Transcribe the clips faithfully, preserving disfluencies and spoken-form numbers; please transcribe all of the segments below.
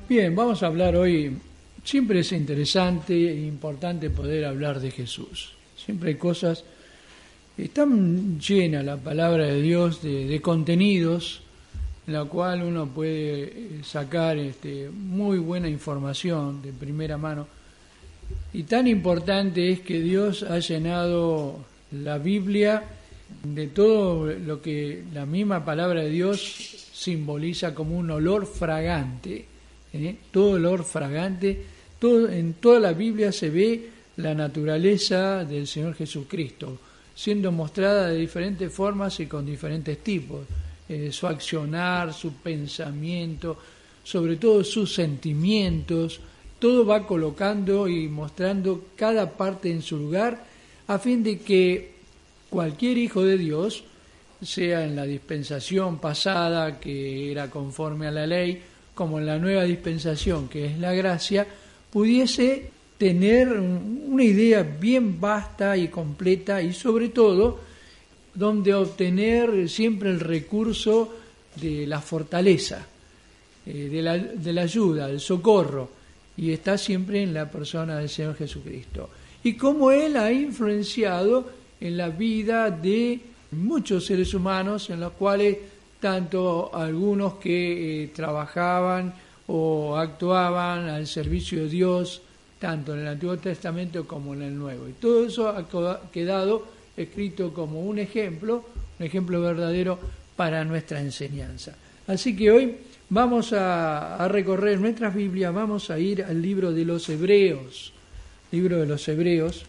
Bien, vamos a hablar hoy, siempre es interesante e importante poder hablar de Jesús. Siempre hay cosas, están llenas la palabra de Dios de, de contenidos, en la cual uno puede sacar este, muy buena información de primera mano. Y tan importante es que Dios ha llenado la Biblia de todo lo que la misma palabra de Dios simboliza como un olor fragante. ¿eh? Todo olor fragante, todo, en toda la Biblia se ve la naturaleza del Señor Jesucristo, siendo mostrada de diferentes formas y con diferentes tipos. Eh, su accionar, su pensamiento, sobre todo sus sentimientos, todo va colocando y mostrando cada parte en su lugar, a fin de que cualquier hijo de Dios, sea en la dispensación pasada, que era conforme a la ley, como en la nueva dispensación, que es la gracia, pudiese tener una idea bien vasta y completa y sobre todo donde obtener siempre el recurso de la fortaleza, eh, de, la, de la ayuda, del socorro, y está siempre en la persona del Señor Jesucristo. Y cómo Él ha influenciado en la vida de muchos seres humanos, en los cuales tanto algunos que eh, trabajaban o actuaban al servicio de Dios, tanto en el Antiguo Testamento como en el Nuevo. Y todo eso ha quedado escrito como un ejemplo, un ejemplo verdadero para nuestra enseñanza. Así que hoy vamos a, a recorrer nuestras Biblias, vamos a ir al libro de los Hebreos, libro de los Hebreos.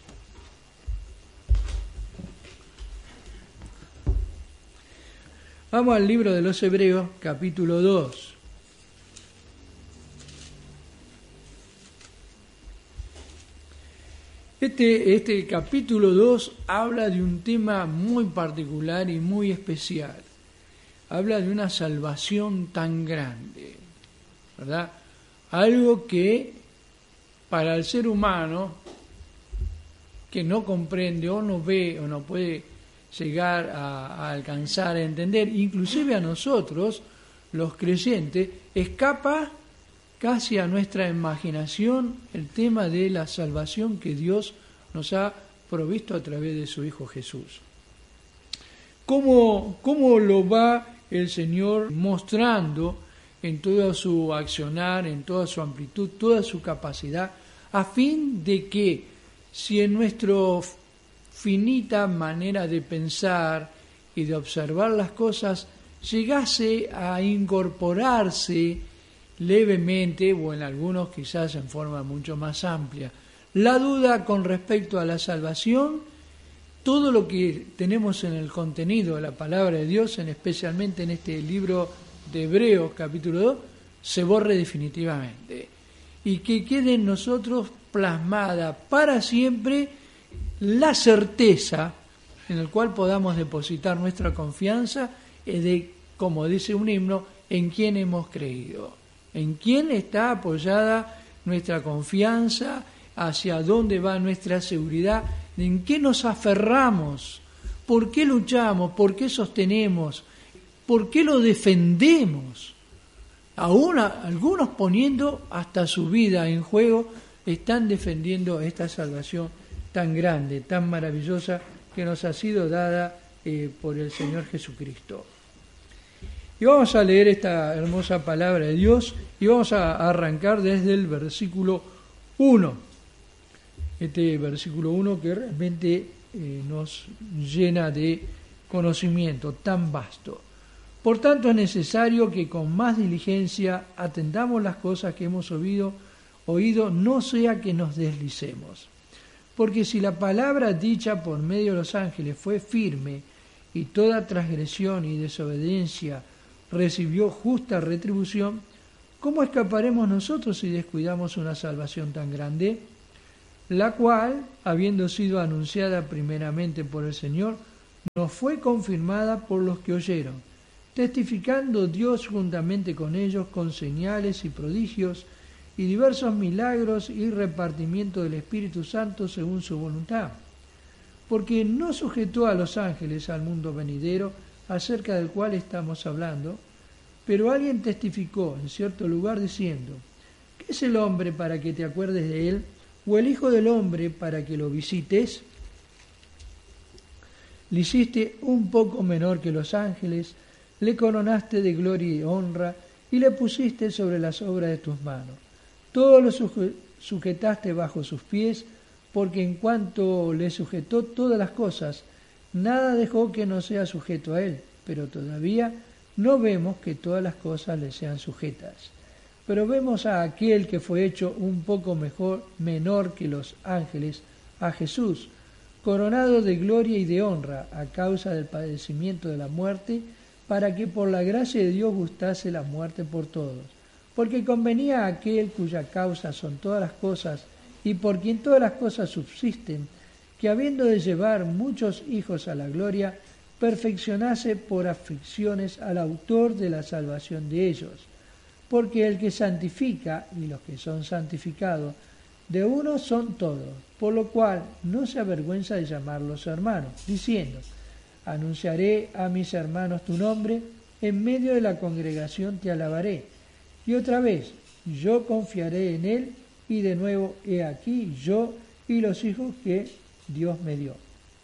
Vamos al libro de los Hebreos, capítulo dos. Este, este capítulo dos habla de un tema muy particular y muy especial. Habla de una salvación tan grande, ¿verdad? Algo que para el ser humano que no comprende o no ve o no puede llegar a, a alcanzar a entender, inclusive a nosotros, los creyentes, escapa casi a nuestra imaginación el tema de la salvación que Dios nos ha provisto a través de su Hijo Jesús. ¿Cómo, cómo lo va el Señor mostrando en todo su accionar, en toda su amplitud, toda su capacidad, a fin de que si en nuestra finita manera de pensar y de observar las cosas llegase a incorporarse levemente, o en algunos quizás en forma mucho más amplia, la duda con respecto a la salvación, todo lo que tenemos en el contenido de la palabra de Dios, en especialmente en este libro de Hebreos capítulo dos, se borre definitivamente y que quede en nosotros plasmada para siempre la certeza en el cual podamos depositar nuestra confianza de, como dice un himno, en quién hemos creído. ¿En quién está apoyada nuestra confianza? ¿Hacia dónde va nuestra seguridad? ¿En qué nos aferramos? ¿Por qué luchamos? ¿Por qué sostenemos? ¿Por qué lo defendemos? Aún algunos poniendo hasta su vida en juego, están defendiendo esta salvación tan grande, tan maravillosa que nos ha sido dada eh, por el Señor Jesucristo. Y vamos a leer esta hermosa palabra de Dios y vamos a arrancar desde el versículo uno. Este versículo uno que realmente eh, nos llena de conocimiento tan vasto. Por tanto es necesario que con más diligencia atendamos las cosas que hemos oído, oído, no sea que nos deslicemos. Porque si la palabra dicha por medio de los ángeles fue firme y toda transgresión y desobediencia recibió justa retribución, ¿cómo escaparemos nosotros si descuidamos una salvación tan grande? La cual, habiendo sido anunciada primeramente por el Señor, nos fue confirmada por los que oyeron, testificando Dios juntamente con ellos con señales y prodigios y diversos milagros y repartimiento del Espíritu Santo según su voluntad. Porque no sujetó a los ángeles al mundo venidero, acerca del cual estamos hablando, pero alguien testificó en cierto lugar diciendo: es el hombre para que te acuerdes de él? ¿O el Hijo del Hombre para que lo visites? Le hiciste un poco menor que los ángeles, le coronaste de gloria y honra, y le pusiste sobre las obras de tus manos. Todo lo sujetaste bajo sus pies, porque en cuanto le sujetó todas las cosas, nada dejó que no sea sujeto a él, pero todavía no vemos que todas las cosas le sean sujetas. Pero vemos a aquel que fue hecho un poco mejor, menor que los ángeles, a Jesús, coronado de gloria y de honra a causa del padecimiento de la muerte, para que por la gracia de Dios gustase la muerte por todos. Porque convenía a aquel cuya causa son todas las cosas, y por quien todas las cosas subsisten, que habiendo de llevar muchos hijos a la gloria, perfeccionase por aflicciones al autor de la salvación de ellos. Porque el que santifica, y los que son santificados, de uno son todos, por lo cual no se avergüenza de llamarlos hermanos, diciendo: anunciaré a mis hermanos tu nombre, en medio de la congregación te alabaré. Y otra vez, yo confiaré en él, y de nuevo, he aquí yo y los hijos que Dios me dio.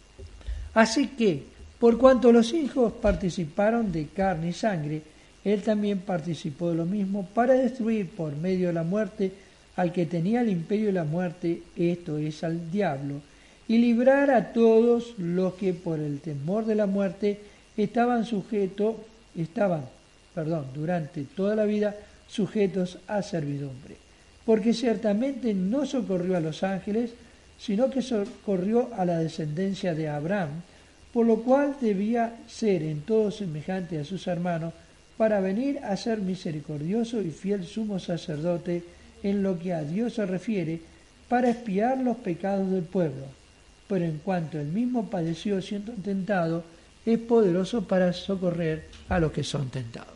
Así que, por cuanto los hijos participaron de carne y sangre, él también participó de lo mismo, para destruir por medio de la muerte al que tenía el imperio de la muerte, esto es, al diablo, y librar a todos los que por el temor de la muerte estaban sujetos, estaban, perdón, durante toda la vida sujetos a servidumbre. Porque ciertamente no socorrió a los ángeles, sino que socorrió a la descendencia de Abraham, por lo cual debía ser en todo semejante a sus hermanos, para venir a ser misericordioso y fiel sumo sacerdote en lo que a Dios se refiere, para expiar los pecados del pueblo. Pero en cuanto él mismo padeció siendo tentado, es poderoso para socorrer a los que son tentados.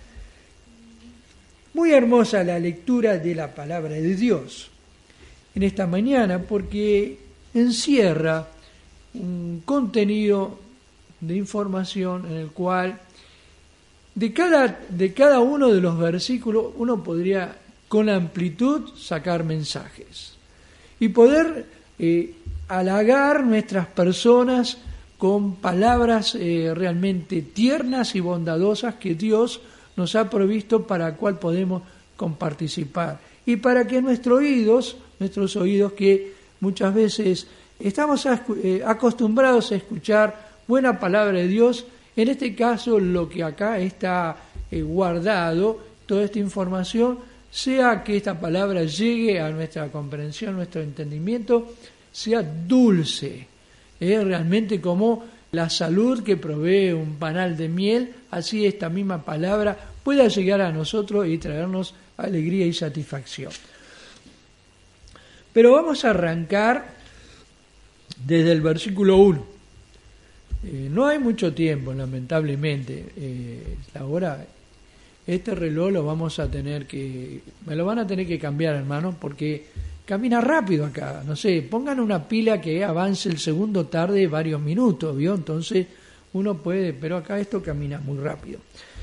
Muy hermosa la lectura de la palabra de Dios en esta mañana, porque encierra un contenido de información en el cual de cada, de cada uno de los versículos uno podría con amplitud sacar mensajes y poder eh, halagar nuestras personas con palabras eh, realmente tiernas y bondadosas que Dios nos ha provisto, para cual podemos comparticipar, y para que nuestros oídos, nuestros oídos que muchas veces estamos acostumbrados a escuchar buena palabra de Dios, en este caso lo que acá está eh, guardado, toda esta información, sea que esta palabra llegue a nuestra comprensión, nuestro entendimiento, sea dulce, eh, realmente como la salud que provee un panal de miel, así esta misma palabra pueda llegar a nosotros y traernos alegría y satisfacción. Pero vamos a arrancar desde el versículo uno. Eh, no hay mucho tiempo, lamentablemente. Eh, ahora, este reloj lo vamos a tener que... Me lo van a tener que cambiar, hermano, porque camina rápido acá. No sé, pongan una pila que avance el segundo tarde varios minutos, ¿vio? Entonces uno puede... Pero acá esto camina muy rápido.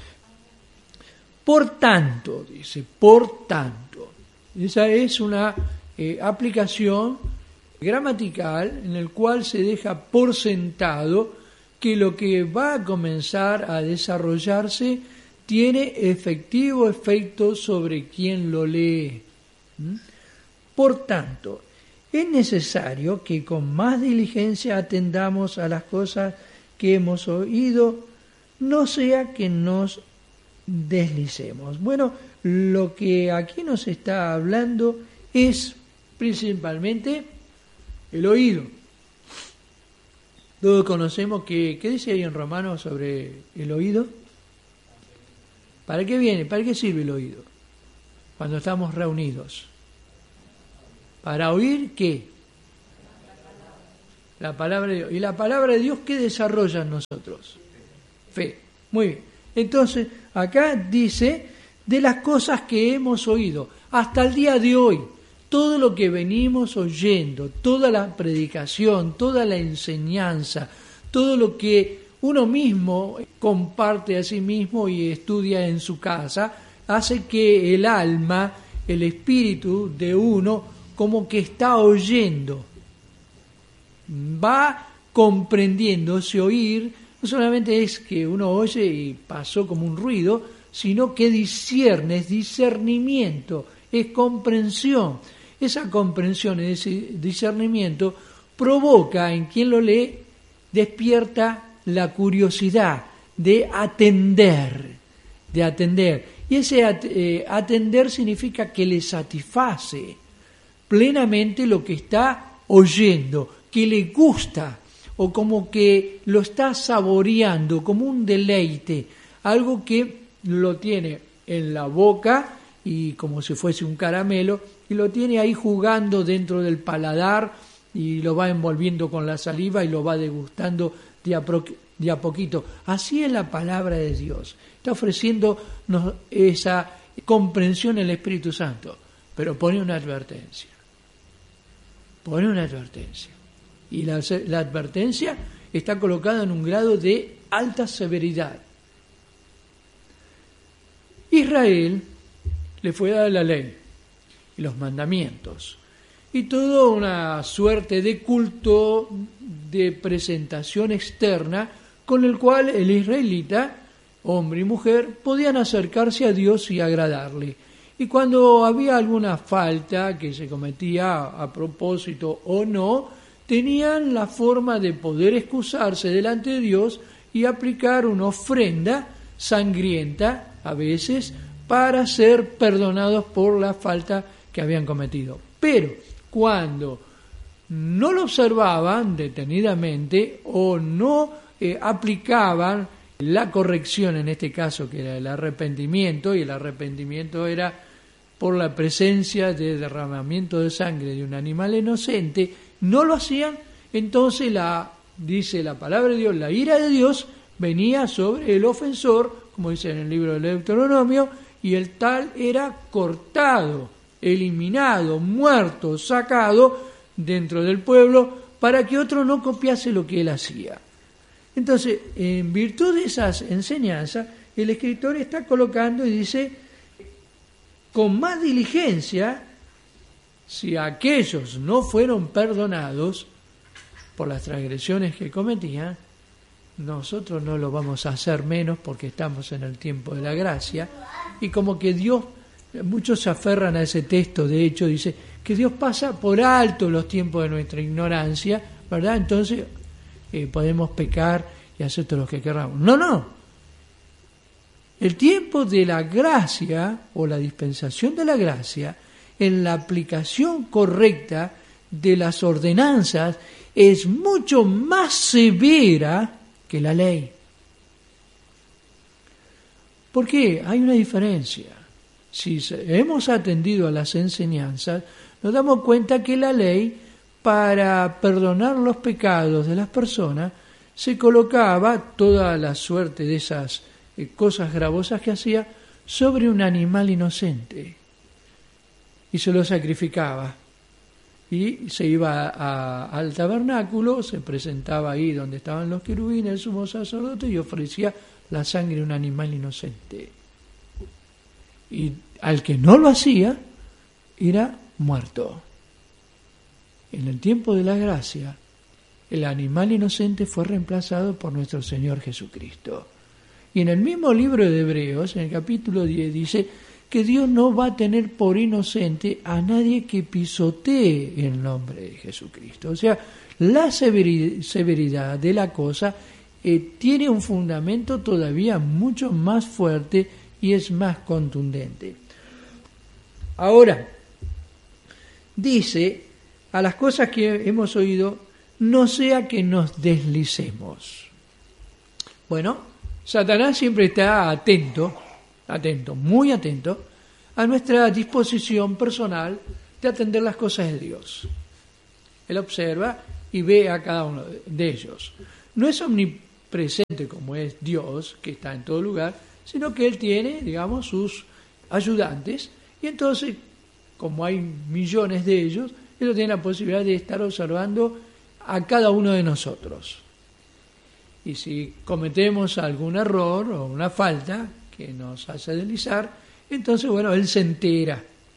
Por tanto, dice, por tanto. Esa es una eh, aplicación gramatical en el cual se deja por sentado que lo que va a comenzar a desarrollarse tiene efectivo efecto sobre quien lo lee. ¿Mm? Por tanto, es necesario que con más diligencia atendamos a las cosas que hemos oído, no sea que nos deslicemos. Bueno, lo que aquí nos está hablando es principalmente el oído. Todos conocemos que, ¿qué dice ahí en Romanos sobre el oído? ¿Para qué viene? ¿Para qué sirve el oído? Cuando estamos reunidos. ¿Para oír qué? La palabra de Dios. ¿Y la palabra de Dios qué desarrolla en nosotros? Fe. Muy bien. Entonces, acá dice de las cosas que hemos oído hasta el día de hoy. Todo lo que venimos oyendo, toda la predicación, toda la enseñanza, todo lo que uno mismo comparte a sí mismo y estudia en su casa, hace que el alma el espíritu de uno como que está oyendo. Va comprendiendo. Ese oír no solamente es que uno oye y pasó como un ruido, sino que discierne, es discernimiento, es comprensión. Esa comprensión, ese discernimiento provoca en quien lo lee, despierta la curiosidad de atender, de atender. Y ese at- eh, atender significa que le satisface plenamente lo que está oyendo, que le gusta, o como que lo está saboreando, como un deleite, algo que lo tiene en la boca y como si fuese un caramelo, y lo tiene ahí jugando dentro del paladar y lo va envolviendo con la saliva y lo va degustando de a, pro, de a poquito. Así es la palabra de Dios. Está ofreciéndonos esa comprensión el Espíritu Santo, pero pone una advertencia. Pone una advertencia. Y la, la advertencia está colocada en un grado de alta severidad. Israel le fue dada la ley y los mandamientos y toda una suerte de culto, de presentación externa con el cual el israelita, hombre y mujer, podían acercarse a Dios y agradarle. Y cuando había alguna falta que se cometía a propósito o no, tenían la forma de poder excusarse delante de Dios y aplicar una ofrenda sangrienta, a veces, para ser perdonados por la falta que habían cometido. Pero cuando no lo observaban detenidamente o no eh, aplicaban la corrección, en este caso que era el arrepentimiento, y el arrepentimiento era por la presencia de derramamiento de sangre de un animal inocente, no lo hacían, entonces la, dice la palabra de Dios, la ira de Dios venía sobre el ofensor, como dice en el libro del Deuteronomio, y el tal era cortado, eliminado, muerto, sacado dentro del pueblo para que otro no copiase lo que él hacía. Entonces, en virtud de esas enseñanzas, el escritor está colocando y dice, con más diligencia, si aquellos no fueron perdonados por las transgresiones que cometían, nosotros no lo vamos a hacer menos porque estamos en el tiempo de la gracia. Y como que Dios, muchos se aferran a ese texto, de hecho dice que Dios pasa por alto los tiempos de nuestra ignorancia, ¿verdad? Entonces eh, podemos pecar y hacer todo lo que queramos. No, no. El tiempo de la gracia o la dispensación de la gracia, en la aplicación correcta de las ordenanzas, es mucho más severa que la ley. ¿Por qué? Hay una diferencia. Si hemos atendido a las enseñanzas, nos damos cuenta que la ley, para perdonar los pecados de las personas, se colocaba toda la suerte de esas eh, cosas gravosas que hacía sobre un animal inocente y se lo sacrificaba. Y se iba a, a, al tabernáculo, se presentaba ahí donde estaban los querubines, el sumo sacerdote, y ofrecía la sangre de un animal inocente. Y al que no lo hacía, era muerto. En el tiempo de la gracia, el animal inocente fue reemplazado por nuestro Señor Jesucristo. Y en el mismo libro de Hebreos, en el capítulo diez, dice que Dios no va a tener por inocente a nadie que pisotee el nombre de Jesucristo. O sea, la severidad de la cosa eh, tiene un fundamento todavía mucho más fuerte y es más contundente. Ahora, dice, a las cosas que hemos oído, no sea que nos deslicemos. Bueno, Satanás siempre está atento, atento, muy atento, a nuestra disposición personal de atender las cosas de Dios. Él observa y ve a cada uno de ellos. No es omnipresente como es Dios, que está en todo lugar, sino que Él tiene, digamos, sus ayudantes, y entonces, como hay millones de ellos, Él tiene la posibilidad de estar observando a cada uno de nosotros. Y si cometemos algún error o una falta que nos hace deslizar, entonces, bueno, Él se entera.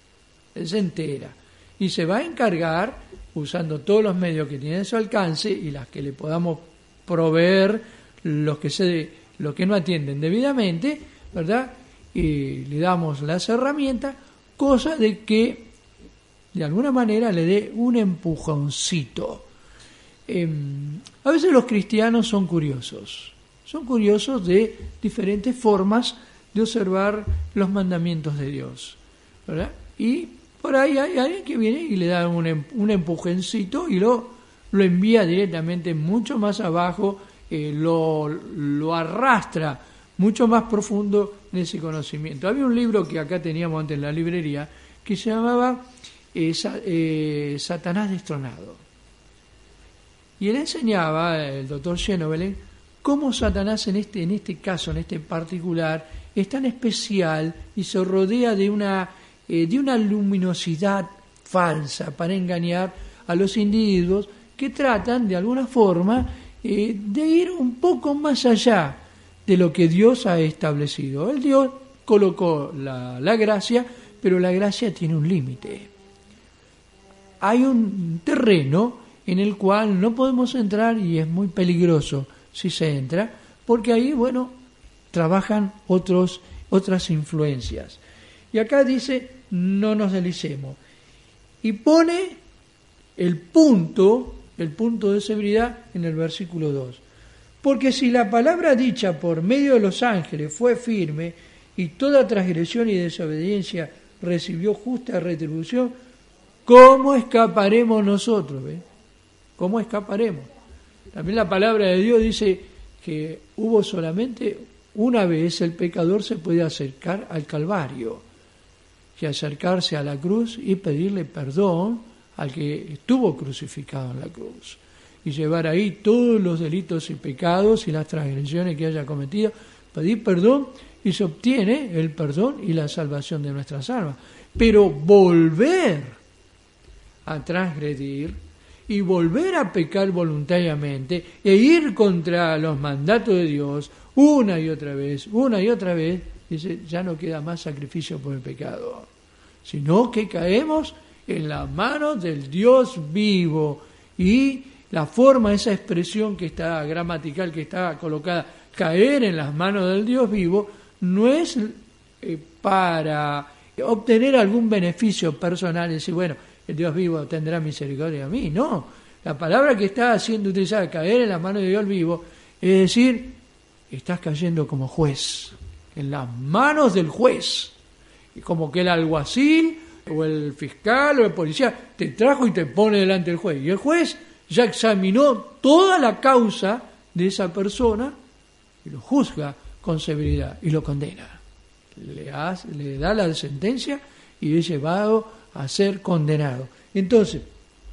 Él se entera y se va a encargar, usando todos los medios que tiene a su alcance y las que le podamos proveer, los que se, los que no atienden debidamente, ¿verdad? Y le damos las herramientas, cosa de que de alguna manera le dé un empujoncito. Eh, a veces los cristianos son curiosos, son curiosos de diferentes formas de observar los mandamientos de Dios, ¿verdad? Y por ahí hay alguien que viene y le da un, un empujoncito y lo, lo envía directamente mucho más abajo, eh, lo, lo arrastra mucho más profundo en ese conocimiento. Había un libro que acá teníamos antes en la librería que se llamaba eh, eh, Satanás destronado. Y él enseñaba, el doctor Schenoebelen, cómo Satanás en este, en este caso, en este particular, es tan especial y se rodea de una, eh, de una luminosidad falsa para engañar a los individuos que tratan de alguna forma eh, de ir un poco más allá de lo que Dios ha establecido. El Dios colocó la, la gracia, pero la gracia tiene un límite. Hay un terreno en el cual no podemos entrar y es muy peligroso si se entra, porque ahí, bueno, trabajan otros, otras influencias. Y acá dice, no nos deslicemos. Y pone el punto, el punto de seguridad en el versículo dos. Porque si la palabra dicha por medio de los ángeles fue firme y toda transgresión y desobediencia recibió justa retribución, ¿cómo escaparemos nosotros? ¿Ve? ¿Cómo escaparemos? También la palabra de Dios dice que hubo solamente una vez el pecador se puede acercar al Calvario, que acercarse a la cruz y pedirle perdón al que estuvo crucificado en la cruz. Y llevar ahí todos los delitos y pecados y las transgresiones que haya cometido, pedir perdón y se obtiene el perdón y la salvación de nuestras almas. Pero volver a transgredir y volver a pecar voluntariamente e ir contra los mandatos de Dios una y otra vez, una y otra vez, dice, ya no queda más sacrificio por el pecado, sino que caemos en las manos del Dios vivo. Y la forma, esa expresión que está gramatical, que está colocada, caer en las manos del Dios vivo, no es eh, para obtener algún beneficio personal y decir, bueno, el Dios vivo tendrá misericordia de mí. No, la palabra que está siendo utilizada, caer en las manos de Dios vivo, es decir, estás cayendo como juez, en las manos del juez, y como que el alguacil o el fiscal o el policía te trajo y te pone delante del juez, y el juez ya examinó toda la causa de esa persona y lo juzga con severidad y lo condena. Le, hace, le da la sentencia y es llevado a ser condenado. Entonces,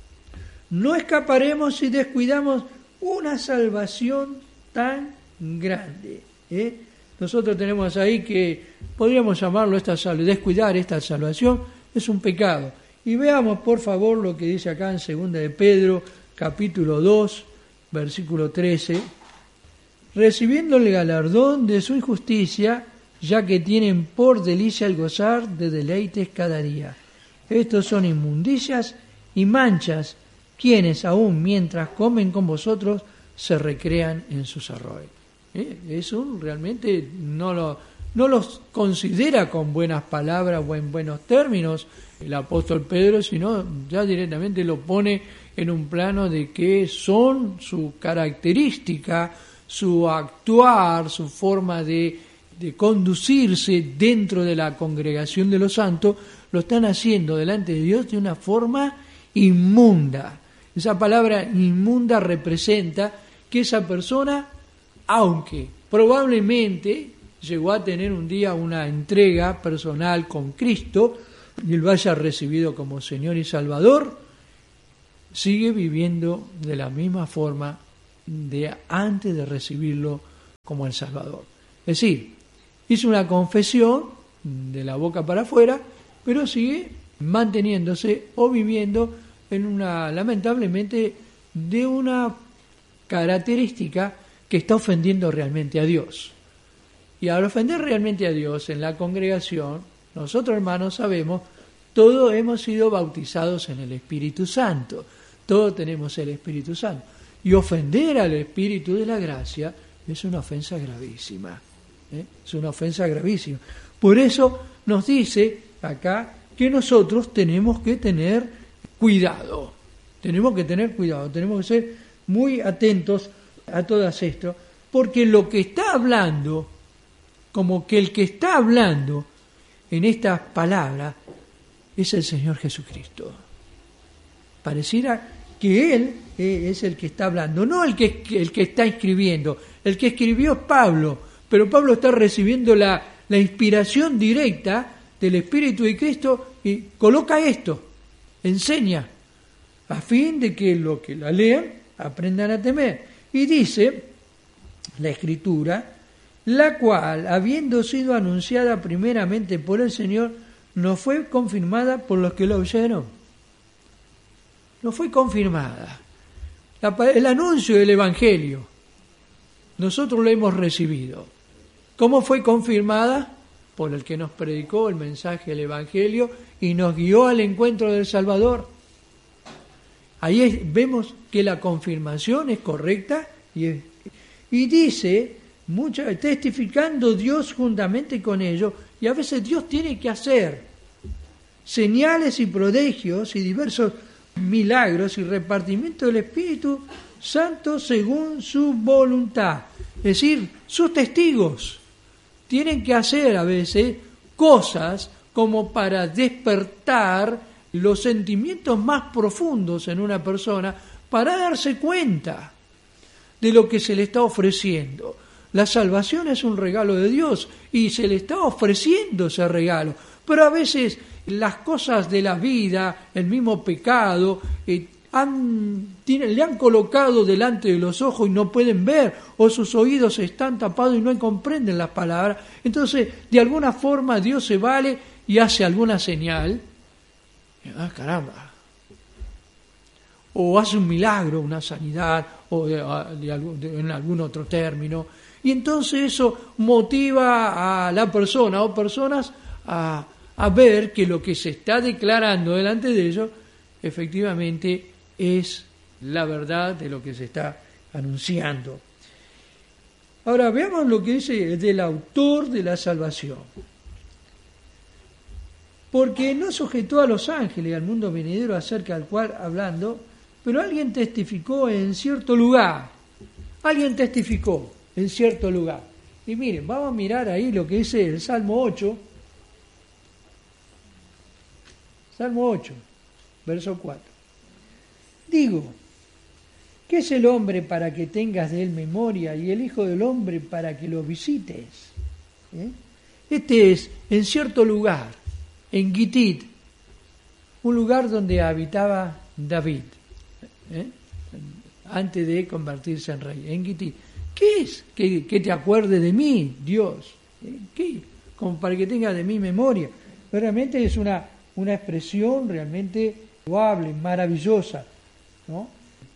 no escaparemos si descuidamos una salvación tan grande. ¿eh? Nosotros tenemos ahí que podríamos llamarlo esta salvación, descuidar esta salvación es un pecado. Y veamos por favor lo que dice acá en segunda de Pedro, capítulo dos, versículo trece. Recibiendo el galardón de su injusticia, ya que tienen por delicia el gozar de deleites cada día. Estos son inmundicias y manchas, quienes aún mientras comen con vosotros se recrean en sus errores. ¿Eh? Eso realmente no, lo, no los considera con buenas palabras o en buenos términos el apóstol Pedro, sino ya directamente lo pone en un plano de que son su característica, su actuar, su forma de, de conducirse dentro de la congregación de los santos, lo están haciendo delante de Dios de una forma inmunda. Esa palabra inmunda representa que esa persona, aunque probablemente llegó a tener un día una entrega personal con Cristo y lo haya recibido como Señor y Salvador, sigue viviendo de la misma forma de antes de recibirlo como el Salvador. Es decir, hizo una confesión de la boca para afuera, pero sigue manteniéndose o viviendo en una, lamentablemente, de una característica que está ofendiendo realmente a Dios. Y al ofender realmente a Dios en la congregación, nosotros hermanos sabemos todos hemos sido bautizados en el Espíritu Santo, todos tenemos el Espíritu Santo. Y ofender al Espíritu de la gracia es una ofensa gravísima, ¿eh? Es una ofensa gravísima. Por eso nos dice acá que nosotros tenemos que tener cuidado, tenemos que tener cuidado, tenemos que ser muy atentos a todo esto, porque lo que está hablando, como que el que está hablando en estas palabras es el Señor Jesucristo. Pareciera que Él es el que está hablando, no el que, el que está escribiendo. El que escribió es Pablo, pero Pablo está recibiendo la, la inspiración directa del Espíritu de Cristo y coloca esto, enseña, a fin de que los que la lean aprendan a temer. Y dice la Escritura, la cual, habiendo sido anunciada primeramente por el Señor, no fue confirmada por los que la oyeron. No fue confirmada. La, el anuncio del Evangelio, nosotros lo hemos recibido. ¿Cómo fue confirmada? Por el que nos predicó el mensaje del Evangelio y nos guió al encuentro del Salvador. Ahí es, vemos que la confirmación es correcta y, es, y dice, mucha, testificando Dios juntamente con ellos, y a veces Dios tiene que hacer señales y prodigios y diversos milagros y repartimiento del Espíritu Santo según su voluntad. Es decir, sus testigos tienen que hacer a veces cosas como para despertar los sentimientos más profundos en una persona para darse cuenta de lo que se le está ofreciendo. La salvación es un regalo de Dios y se le está ofreciendo ese regalo, pero a veces las cosas de la vida, el mismo pecado, eh, han, tiene, le han colocado delante de los ojos y no pueden ver, o sus oídos están tapados y no comprenden las palabras. Entonces, de alguna forma Dios se vale y hace alguna señal. Ah, caramba. O hace un milagro, una sanidad, o de, de, de, en algún otro término. Y entonces eso motiva a la persona o personas a, a ver que lo que se está declarando delante de ellos efectivamente es la verdad de lo que se está anunciando. Ahora veamos lo que dice del autor de la salvación. Porque no sujetó a los ángeles al mundo venidero acerca del cual hablando, pero alguien testificó en cierto lugar. Alguien testificó en cierto lugar. Y miren, vamos a mirar ahí lo que dice el Salmo ocho. Salmo ocho, verso cuatro. Digo, ¿qué es el hombre para que tengas de él memoria y el hijo del hombre para que lo visites? ¿Eh? Este es en cierto lugar, en Gitit, un lugar donde habitaba David, ¿eh? antes de convertirse en rey, en Gitit. ¿Qué es? Que, que te acuerdes de mí, Dios. ¿Eh? ¿Qué? Como para que tengas de mí memoria. Realmente es una, una expresión realmente loable, maravillosa, ¿no?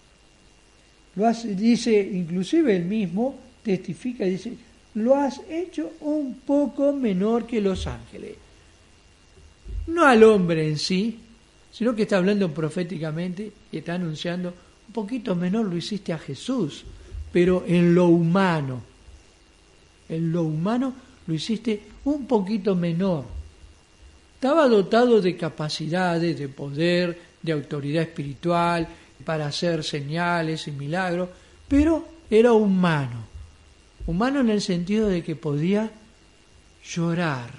Lo hace, dice, inclusive él mismo testifica, dice, lo has hecho un poco menor que los ángeles. No al hombre en sí, sino que está hablando proféticamente y está anunciando, un poquito menor lo hiciste a Jesús, pero en lo humano, en lo humano lo hiciste un poquito menor. Estaba dotado de capacidades, de poder, de autoridad espiritual, para hacer señales y milagros, pero era humano. Humano en el sentido de que podía llorar,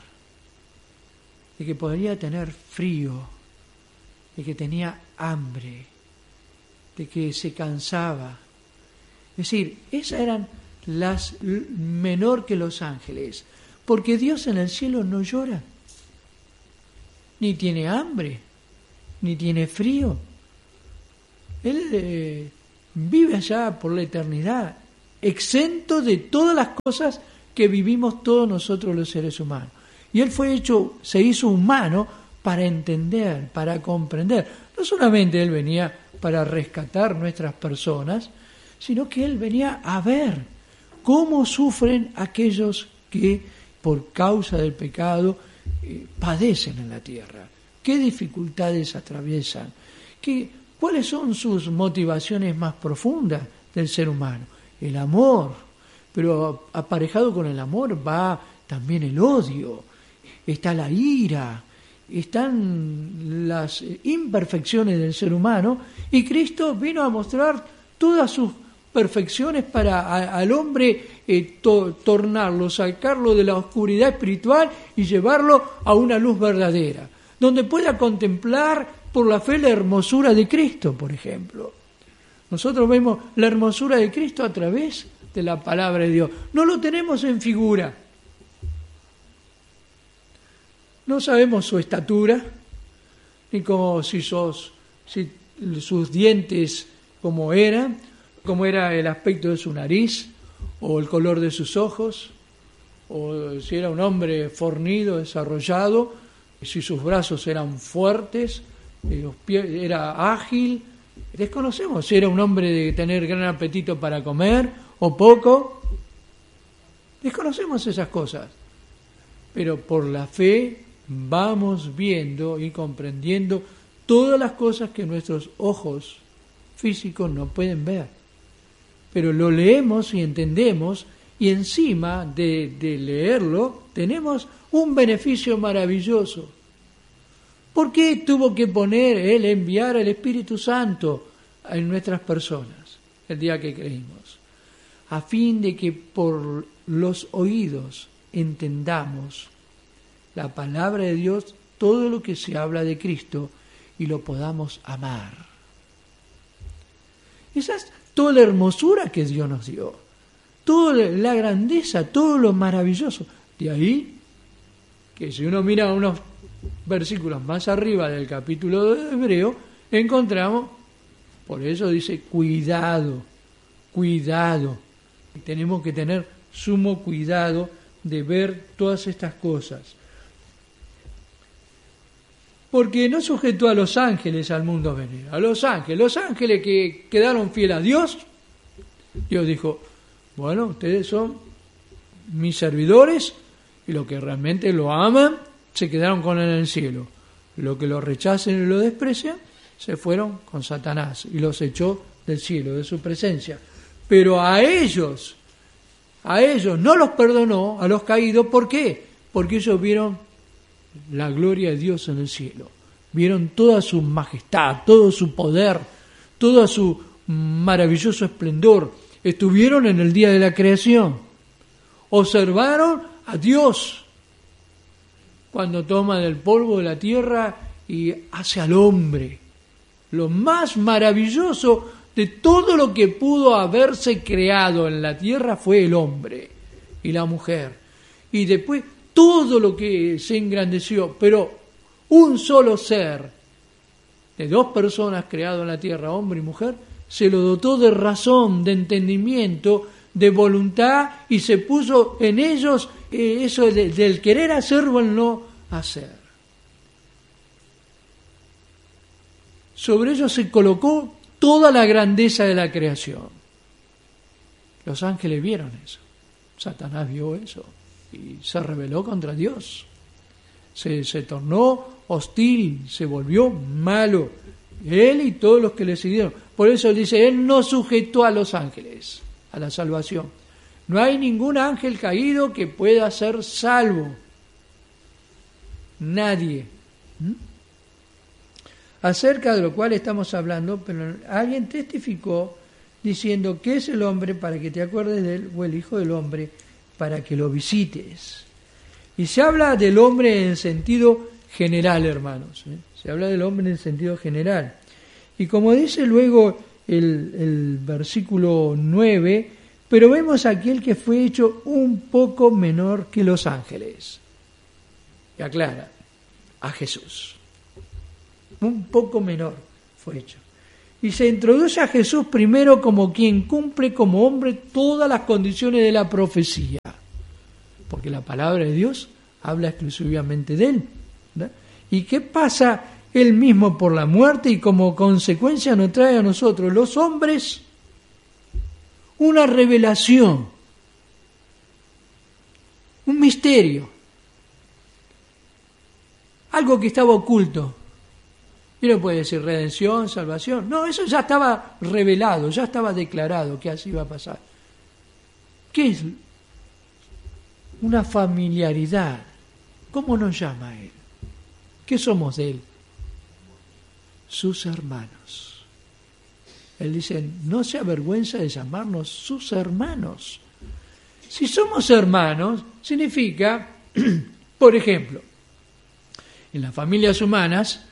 de que podría tener frío, de que tenía hambre, de que se cansaba. Es decir, esas eran las menor que los ángeles, porque Dios en el cielo no llora, ni tiene hambre, ni tiene frío. Él eh, vive allá por la eternidad, exento de todas las cosas que vivimos todos nosotros los seres humanos. Y Él fue hecho, se hizo humano para entender, para comprender. No solamente Él venía para rescatar nuestras personas, sino que Él venía a ver cómo sufren aquellos que por causa del pecado eh, padecen en la tierra, qué dificultades atraviesan, qué, cuáles son sus motivaciones más profundas del ser humano. El amor, pero aparejado con el amor va también el odio, está la ira, están las imperfecciones del ser humano, y Cristo vino a mostrar todas sus perfecciones para a, al hombre eh, to, tornarlo, sacarlo de la oscuridad espiritual y llevarlo a una luz verdadera, donde pueda contemplar por la fe la hermosura de Cristo, por ejemplo. Nosotros vemos la hermosura de Cristo a través de la palabra de Dios. No lo tenemos en figura. No sabemos su estatura, ni cómo, si, sos, si sus dientes cómo eran, cómo era el aspecto de su nariz, o el color de sus ojos, o si era un hombre fornido, desarrollado, si sus brazos eran fuertes, los pies, era ágil. Desconocemos si era un hombre de tener gran apetito para comer o poco. Desconocemos esas cosas. Pero por la fe vamos viendo y comprendiendo todas las cosas que nuestros ojos físicos no pueden ver. Pero lo leemos y entendemos, y encima de, de leerlo tenemos un beneficio maravilloso. ¿Por qué tuvo que poner Él, enviar al Espíritu Santo en nuestras personas el día que creímos? A fin de que por los oídos entendamos la palabra de Dios, todo lo que se habla de Cristo, y lo podamos amar. Esa es toda la hermosura que Dios nos dio, toda la grandeza, todo lo maravilloso. De ahí que si uno mira unos versículos más arriba del capítulo de Hebreo, encontramos, por eso dice, cuidado, cuidado. Tenemos que tener sumo cuidado de ver todas estas cosas. Porque no sujetó a los ángeles al mundo venidero. A los ángeles, los ángeles que quedaron fieles a Dios, Dios dijo, bueno, ustedes son mis servidores, y los que realmente lo aman, se quedaron con él en el cielo. Los que lo rechacen y lo desprecian, se fueron con Satanás, y los echó del cielo, de su presencia. Pero a ellos, a ellos no los perdonó, a los caídos. ¿Por qué? Porque ellos vieron la gloria de Dios en el cielo. Vieron toda su majestad, todo su poder, todo su maravilloso esplendor. Estuvieron en el día de la creación. Observaron a Dios cuando toma del polvo de la tierra y hace al hombre. Lo más maravilloso de todo lo que pudo haberse creado en la tierra fue el hombre y la mujer. Y después todo lo que se engrandeció, pero un solo ser de dos personas creado en la tierra, hombre y mujer, se lo dotó de razón, de entendimiento, de voluntad, y se puso en ellos eh, eso de, del querer hacer o el no hacer. Sobre ellos se colocó toda la grandeza de la creación. Los ángeles vieron eso. Satanás vio eso y se rebeló contra Dios. Se, se tornó hostil, se volvió malo. Él y todos los que le siguieron. Por eso dice, Él no sujetó a los ángeles a la salvación. No hay ningún ángel caído que pueda ser salvo. Nadie. ¿Mm? Acerca de lo cual estamos hablando, pero alguien testificó diciendo, ¿qué es el hombre para que te acuerdes de él? O el Hijo del Hombre para que lo visites. Y se habla del hombre en sentido general, hermanos. ¿eh? Se habla del hombre en sentido general. Y como dice luego el, el versículo nueve, pero vemos aquel que fue hecho un poco menor que los ángeles. Y aclara, a Jesús. Un poco menor fue hecho. Y se introduce a Jesús primero como quien cumple como hombre todas las condiciones de la profecía. Porque la palabra de Dios habla exclusivamente de Él. ¿verdad? ¿Y qué pasa? Él mismo por la muerte y como consecuencia nos trae a nosotros, los hombres, una revelación, un misterio. algo que estaba oculto. Y no puede decir redención, salvación. No, eso ya estaba revelado, ya estaba declarado que así iba a pasar. ¿Qué es? Una familiaridad. ¿Cómo nos llama Él? ¿Qué somos de Él? Sus hermanos. Él dice, no se avergüenza de llamarnos sus hermanos. Si somos hermanos, significa, por ejemplo, en las familias humanas,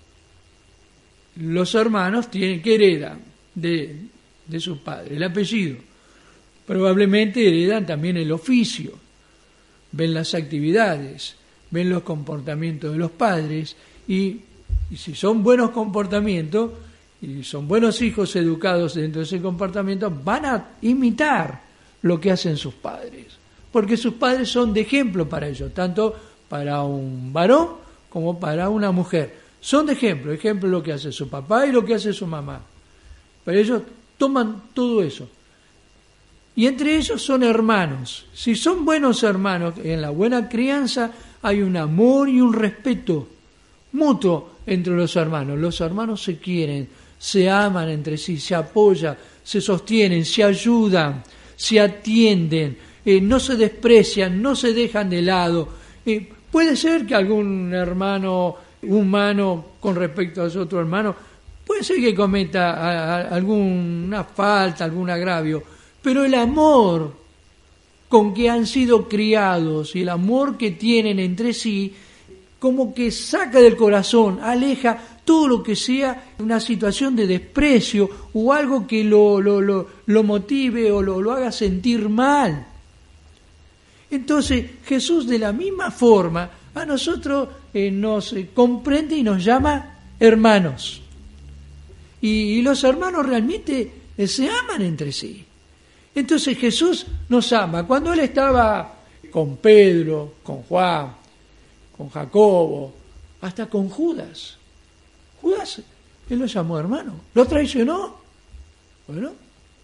los hermanos tienen que heredan de, de sus padres, el apellido. Probablemente heredan también el oficio, ven las actividades, ven los comportamientos de los padres y, y si son buenos comportamientos y son buenos hijos educados dentro de ese comportamiento, van a imitar lo que hacen sus padres, porque sus padres son de ejemplo para ellos, tanto para un varón como para una mujer. Son de ejemplo, ejemplo lo que hace su papá y lo que hace su mamá. Pero ellos toman todo eso. Y entre ellos son hermanos. Si son buenos hermanos, en la buena crianza hay un amor y un respeto mutuo entre los hermanos. Los hermanos se quieren, se aman entre sí, se apoyan, se sostienen, se ayudan, se atienden, eh, no se desprecian, no se dejan de lado. Eh, puede ser que algún hermano humano con respecto a su otro hermano, puede ser que cometa a, a, alguna falta, algún agravio, pero el amor con que han sido criados y el amor que tienen entre sí, como que saca del corazón, aleja todo lo que sea una situación de desprecio o algo que lo, lo, lo, lo motive o lo, lo haga sentir mal. Entonces Jesús de la misma forma a nosotros eh, nos eh, comprende y nos llama hermanos. Y, y los hermanos realmente eh, se aman entre sí. Entonces Jesús nos ama. Cuando Él estaba con Pedro, con Juan, con Jacobo, hasta con Judas. Judas, Él lo llamó hermano. ¿Lo traicionó? Bueno.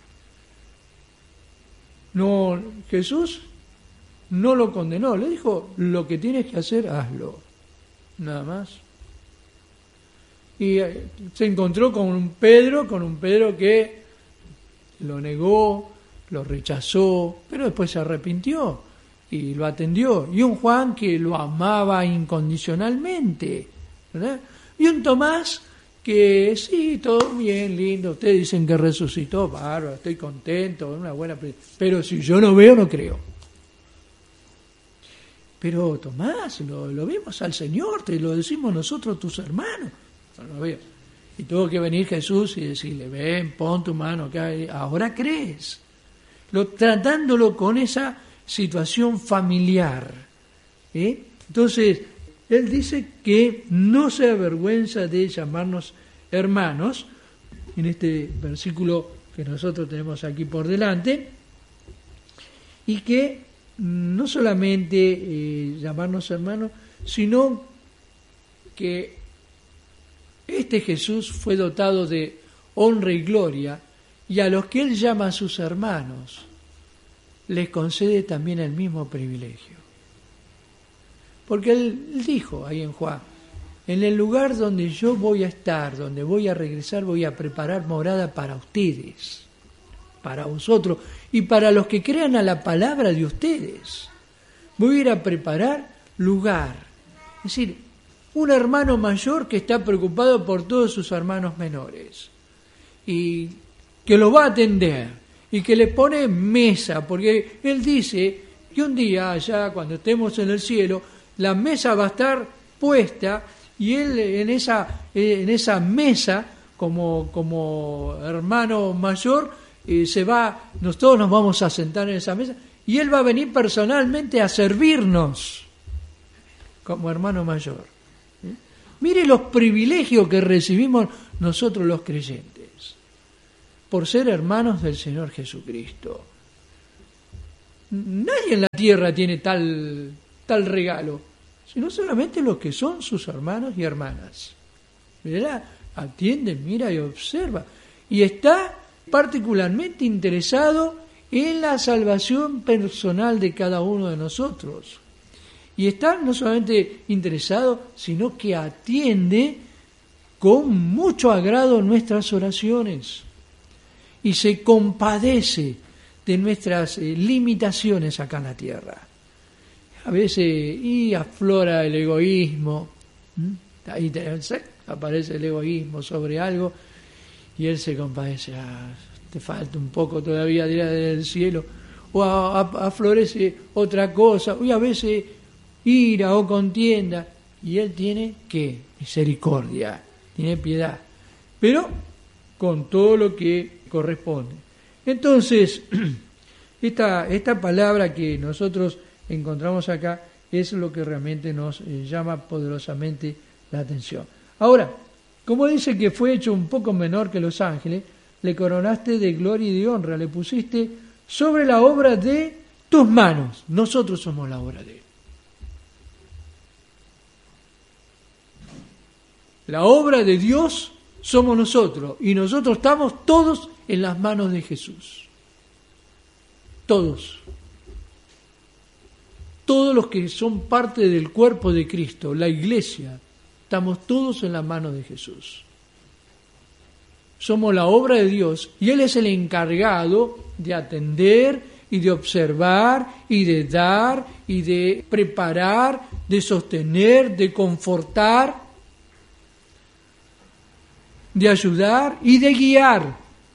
No, Jesús no lo condenó, le dijo, lo que tienes que hacer, hazlo, nada más. Y se encontró con un Pedro, con un Pedro que lo negó, lo rechazó, pero después se arrepintió y lo atendió. Y un Juan que lo amaba incondicionalmente, ¿verdad? Y un Tomás que sí, todo bien, lindo, ustedes dicen que resucitó, bárbaro, estoy contento, una buena, pero si yo no veo, no creo. Pero Tomás, lo, lo vimos al Señor, te lo decimos nosotros, tus hermanos. No lo veo. Y tuvo que venir Jesús y decirle, ven, pon tu mano acá, ahora crees. Lo, tratándolo con esa situación familiar. ¿eh? Entonces, Él dice que no se avergüenza de llamarnos hermanos, en este versículo que nosotros tenemos aquí por delante, y que no solamente eh, llamarnos hermanos, sino que este Jesús fue dotado de honra y gloria, y a los que Él llama a sus hermanos, les concede también el mismo privilegio. Porque Él dijo ahí en Juan, en el lugar donde yo voy a estar, donde voy a regresar, voy a preparar morada para ustedes, para vosotros y para los que crean a la palabra de ustedes. Voy a ir a preparar lugar. Es decir, un hermano mayor que está preocupado por todos sus hermanos menores y que los va a atender y que le pone mesa, porque Él dice que un día allá, cuando estemos en el cielo, la mesa va a estar puesta y Él en esa, en esa mesa, como, como hermano mayor, Eh, se va, nos, todos nos vamos a sentar en esa mesa y Él va a venir personalmente a servirnos como hermano mayor. ¿Eh? Mire los privilegios que recibimos nosotros los creyentes por ser hermanos del Señor Jesucristo. Nadie en la tierra tiene tal, tal regalo, sino solamente los que son sus hermanos y hermanas. ¿Verdad? Atiende, mira y observa. Y está particularmente interesado en la salvación personal de cada uno de nosotros. Y está no solamente interesado, sino que atiende con mucho agrado nuestras oraciones y se compadece de nuestras eh, limitaciones acá en la tierra. A veces y aflora el egoísmo, ¿m? Ahí te, aparece el egoísmo sobre algo y él se compadece, ah, te falta un poco todavía del cielo, o a, a, aflorece otra cosa, y a veces ira o contienda, y él tiene ¿qué? Misericordia, tiene piedad, pero con todo lo que corresponde. Entonces, esta, esta palabra que nosotros encontramos acá es lo que realmente nos eh, llama poderosamente la atención. Ahora, como dice que fue hecho un poco menor que los ángeles, le coronaste de gloria y de honra, le pusiste sobre la obra de tus manos. Nosotros somos la obra de él. La obra de Dios somos nosotros, y nosotros estamos todos en las manos de Jesús. Todos. Todos los que son parte del cuerpo de Cristo, la iglesia, estamos todos en las manos de Jesús. Somos la obra de Dios y Él es el encargado de atender y de observar y de dar y de preparar, de sostener, de confortar, de ayudar y de guiar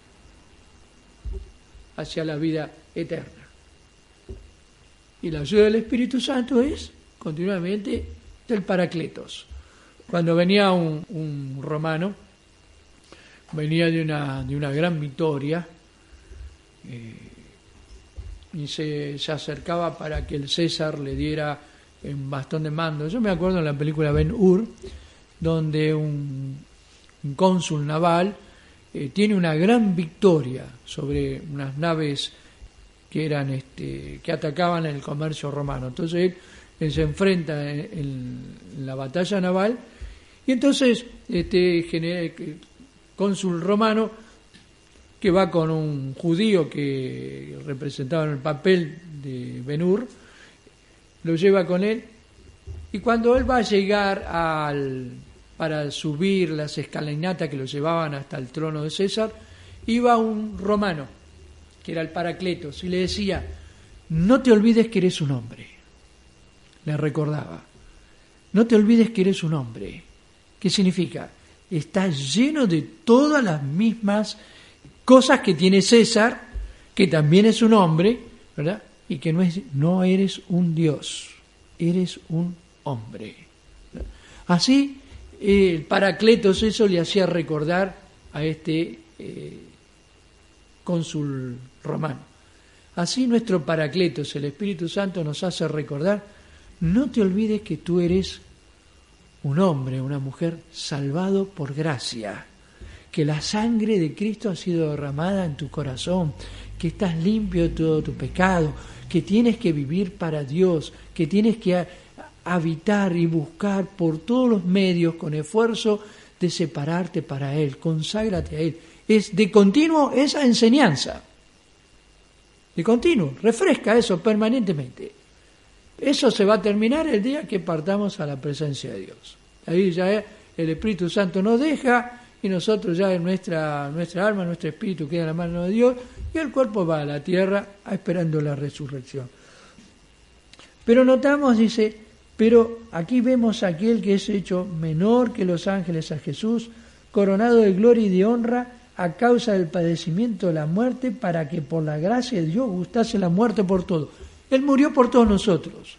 hacia la vida eterna. Y la ayuda del Espíritu Santo es continuamente el Paracletos. Cuando venía un, un romano, venía de una, de una gran victoria eh, y se, se acercaba para que el César le diera un bastón de mando. Yo me acuerdo en la película Ben-Hur, donde un, un cónsul naval eh, tiene una gran victoria sobre unas naves que eran este, que atacaban el comercio romano. Entonces él, él se enfrenta en, en la batalla naval y entonces este general, cónsul romano, que va con un judío que representaba el papel de Ben-Hur, lo lleva con él, y cuando él va a llegar al, para subir las escalinatas que lo llevaban hasta el trono de César, iba un romano, que era el Paracletos, y le decía, no te olvides que eres un hombre. Le recordaba, no te olvides que eres un hombre. ¿Qué significa? Está lleno de todas las mismas cosas que tiene César, que también es un hombre, ¿verdad? Y que no, es, no eres un Dios, eres un hombre. ¿Verdad? Así, eh, el Paracletos eso le hacía recordar a este eh, cónsul romano. Así nuestro Paracletos, el Espíritu Santo, nos hace recordar, no te olvides que tú eres un hombre, una mujer salvado por gracia, que la sangre de Cristo ha sido derramada en tu corazón, que estás limpio de todo tu pecado, que tienes que vivir para Dios, que tienes que habitar y buscar por todos los medios con esfuerzo de separarte para Él, conságrate a Él. Es de continuo esa enseñanza, de continuo, refresca eso permanentemente. Eso se va a terminar el día que partamos a la presencia de Dios. Ahí ya el Espíritu Santo nos deja y nosotros ya en nuestra, nuestra alma, nuestro espíritu queda en la mano de Dios y el cuerpo va a la tierra esperando la resurrección. Pero notamos, dice, pero aquí vemos a aquel que es hecho menor que los ángeles, a Jesús, coronado de gloria y de honra a causa del padecimiento de la muerte, para que por la gracia de Dios gustase la muerte por todo. Él murió por todos nosotros,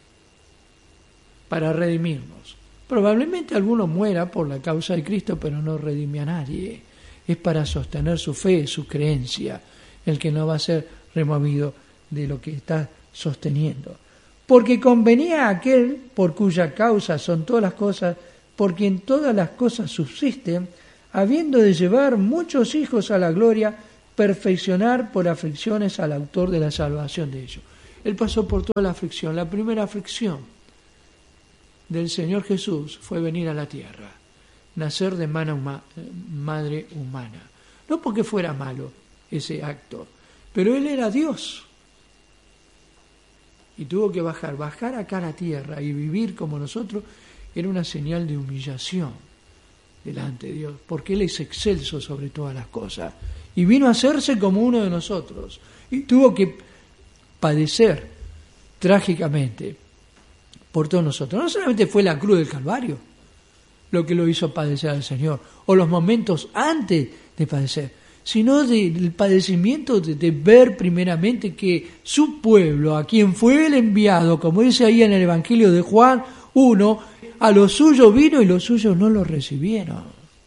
para redimirnos. Probablemente alguno muera por la causa de Cristo, pero no redime a nadie. Es para sostener su fe, su creencia, el que no va a ser removido de lo que está sosteniendo. Porque convenía a aquel por cuya causa son todas las cosas, porque en todas las cosas subsisten, habiendo de llevar muchos hijos a la gloria, perfeccionar por aflicciones al autor de la salvación de ellos. Él pasó por toda la aflicción. La primera aflicción del Señor Jesús fue venir a la tierra, nacer de mana huma- madre humana. No porque fuera malo ese acto, pero Él era Dios. y tuvo que bajar, bajar acá a la tierra y vivir como nosotros, era una señal de humillación delante de Dios, porque Él es excelso sobre todas las cosas, y vino a hacerse como uno de nosotros, y tuvo que padecer trágicamente por todos nosotros. No solamente fue la cruz del Calvario lo que lo hizo padecer al Señor, o los momentos antes de padecer, sino del padecimiento de, de ver primeramente que su pueblo, a quien fue el enviado, como dice ahí en el Evangelio de Juan uno, a los suyos vino y los suyos no lo recibieron.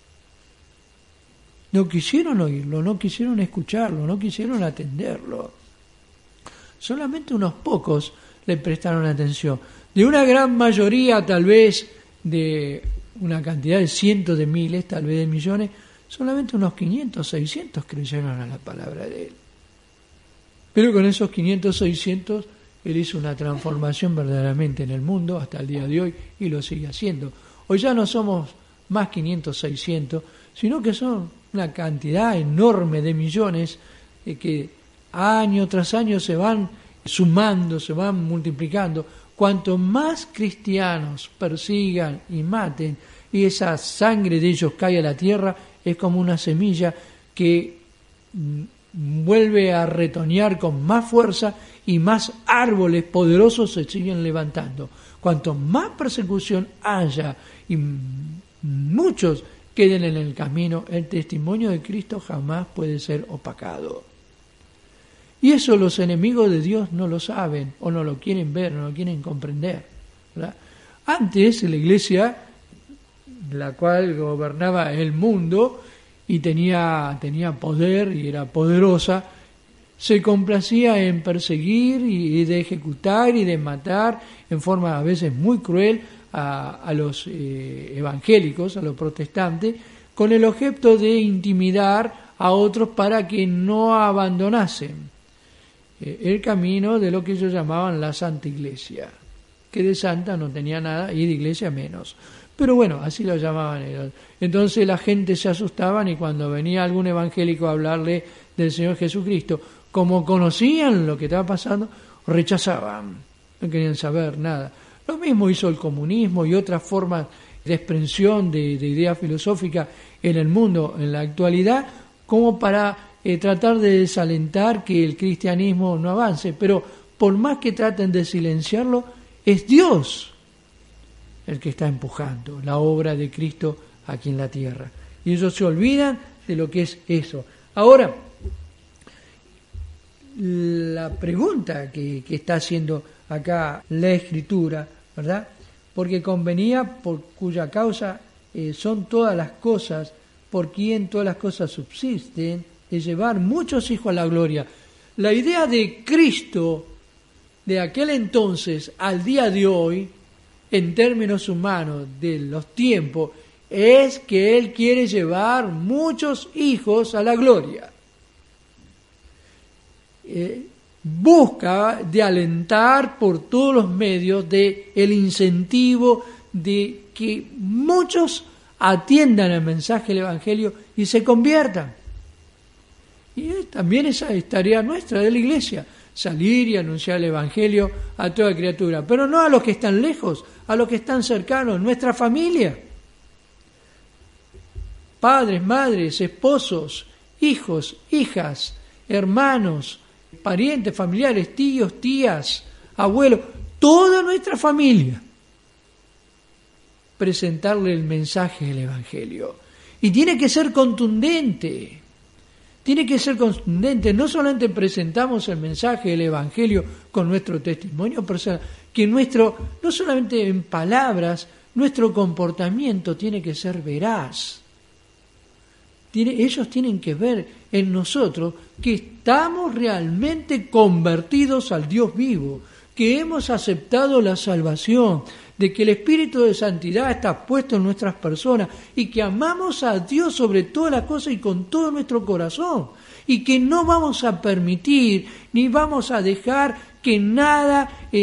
No quisieron oírlo, no quisieron escucharlo, no quisieron atenderlo. Solamente unos pocos le prestaron atención. De una gran mayoría, tal vez de una cantidad de cientos de miles, tal vez de millones, solamente unos quinientos, seiscientos creyeron a la palabra de Él. Pero con esos quinientos, seiscientos, Él hizo una transformación verdaderamente en el mundo hasta el día de hoy y lo sigue haciendo. Hoy ya no somos más quinientos, seiscientos, sino que son una cantidad enorme de millones eh, que año tras año se van sumando, se van multiplicando. Cuanto más cristianos persigan y maten, y esa sangre de ellos cae a la tierra, es como una semilla que vuelve a retoñar con más fuerza y más árboles poderosos se siguen levantando. Cuanto más persecución haya y muchos queden en el camino, el testimonio de Cristo jamás puede ser opacado. Y eso los enemigos de Dios no lo saben, o no lo quieren ver, no lo quieren comprender, ¿verdad? Antes, la iglesia, la cual gobernaba el mundo y tenía, tenía poder y era poderosa, se complacía en perseguir y de ejecutar y de matar en forma a veces muy cruel a, a los eh, evangélicos, a los protestantes, con el objeto de intimidar a otros para que no abandonasen el camino de lo que ellos llamaban la Santa Iglesia, que de santa no tenía nada y de iglesia menos. Pero bueno, así lo llamaban ellos. Entonces la gente se asustaban y cuando venía algún evangélico a hablarle del Señor Jesucristo, como conocían lo que estaba pasando, rechazaban, no querían saber nada. Lo mismo hizo el comunismo y otras formas de expresión de, de idea filosófica en el mundo en la actualidad, como para Eh, tratar de desalentar que el cristianismo no avance, pero por más que traten de silenciarlo, es Dios el que está empujando la obra de Cristo aquí en la tierra. Y ellos se olvidan de lo que es eso. Ahora, la pregunta que, que está haciendo acá la Escritura, ¿verdad? Porque convenía, por cuya causa eh, son todas las cosas, por quien todas las cosas subsisten, de llevar muchos hijos a la gloria. La idea de Cristo de aquel entonces al día de hoy, en términos humanos de los tiempos, es que Él quiere llevar muchos hijos a la gloria. Eh, busca de alentar por todos los medios de el incentivo de que muchos atiendan el mensaje del Evangelio y se conviertan. Y también esa es tarea nuestra de la Iglesia, salir y anunciar el Evangelio a toda criatura, pero no a los que están lejos, a los que están cercanos, nuestra familia. Padres, madres, esposos, hijos, hijas, hermanos, parientes, familiares, tíos, tías, abuelos, toda nuestra familia. Presentarle el mensaje del Evangelio. Y tiene que ser contundente. Tiene que ser contundente, no solamente presentamos el mensaje del Evangelio con nuestro testimonio personal, que nuestro, no solamente en palabras, nuestro comportamiento tiene que ser veraz. Tiene, ellos tienen que ver en nosotros que estamos realmente convertidos al Dios vivo, que hemos aceptado la salvación, de que el Espíritu de Santidad está puesto en nuestras personas y que amamos a Dios sobre todas las cosas y con todo nuestro corazón y que no vamos a permitir ni vamos a dejar que nada eh,